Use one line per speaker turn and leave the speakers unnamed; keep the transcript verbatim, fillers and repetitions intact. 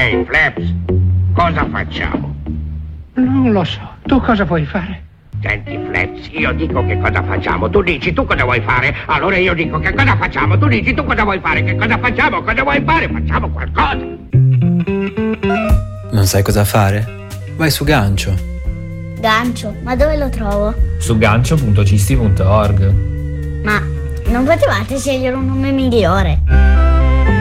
Ehi, Flaps, cosa facciamo?
Non lo so. Tu cosa vuoi fare?
Senti, Flaps, io dico che cosa facciamo, tu dici tu cosa vuoi fare, allora io dico che cosa facciamo, tu dici tu cosa vuoi fare, che cosa facciamo, cosa vuoi fare, facciamo qualcosa.
Non sai cosa fare? Vai su Gancio.
Gancio? Ma dove lo trovo?
Su gancio punto cisti punto org.
Ma non potevate scegliere un nome migliore?